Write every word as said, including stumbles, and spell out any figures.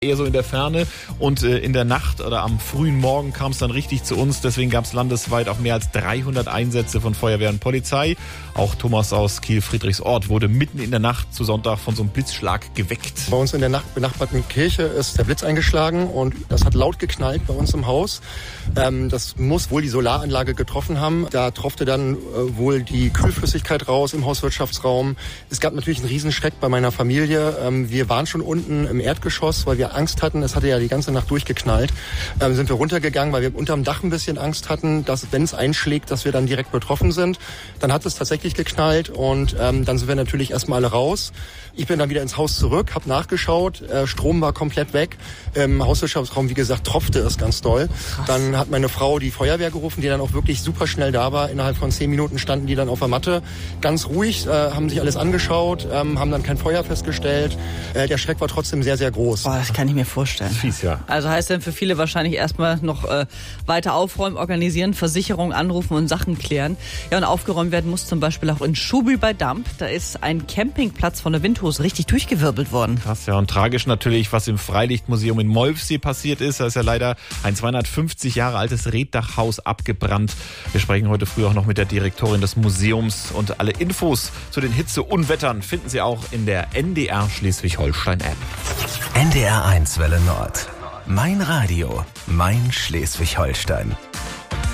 eher so in der Ferne und äh, in der Nacht oder am frühen Morgen kam es dann richtig zu uns. Deswegen gab es landesweit auch mehr als dreihundert Einsätze von Feuerwehr und Polizei. Auch Thomas aus Kiel-Friedrichsort wurde mitten in der Nacht zu Sonntag von so einem Blitzschlag geweckt. Bei uns in der Nach- benachbarten Kirche ist der Blitz eingeschlagen und das hat laut geknallt bei uns im Haus. Ähm, das muss wohl die Solaranlage getroffen haben. Da tropfte dann äh, wohl die Kühlflüssigkeit raus im Hauswirtschaftsraum. Es gab natürlich einen Riesenschreck bei meiner Familie. Ähm, wir waren schon unten im Erdgeschoss, weil wir Angst hatten. Es hatte ja die ganze Nacht durchgeknallt. Ähm, sind wir runtergegangen, weil wir unterm Dach ein bisschen Angst hatten, dass, wenn es einschlägt, dass wir dann direkt betroffen sind. Dann hat es tatsächlich geknallt und ähm, dann sind wir natürlich erstmal alle raus. Ich bin dann wieder ins Haus zurück, habe nachgeschaut. Äh, Strom war komplett weg. Im Hauswirtschaftsraum, wie gesagt, tropfte es ganz doll. Krass. Dann hat meine Frau die Feuerwehr gerufen, die dann auch wirklich super schnell da war. Innerhalb von zehn Minuten standen die dann auf der Matte. Ganz ruhig, äh, haben sich alles angeschaut, ähm, haben dann kein Feuer festgestellt. Äh, der Schreck war trotzdem sehr, sehr groß. Boah, das kann ich mir vorstellen. Fies, ja. Also heißt dann für viele wahrscheinlich erstmal noch äh, weiter aufräumen, organisieren, Versicherung anrufen und Sachen klären. Ja, und aufgeräumt werden muss zum Beispiel auch in Schuby bei Damp. Da ist ein Campingplatz von der Windhose richtig durchgewirbelt worden. Krass, ja. Und tragisch natürlich, was im Freilichtmuseum in Molfsee passiert ist. Da ist ja leider ein zweihundertfünfzig Jahre altes Reetdachhaus abgebrannt. Wir sprechen heute früh auch noch mit der Direktorin des Museums. Und alle Infos zu den Hitze-Unwettern finden Sie auch in der N D R Schleswig-Holstein-App. N D R eins Welle Nord. Mein Radio, mein Schleswig-Holstein.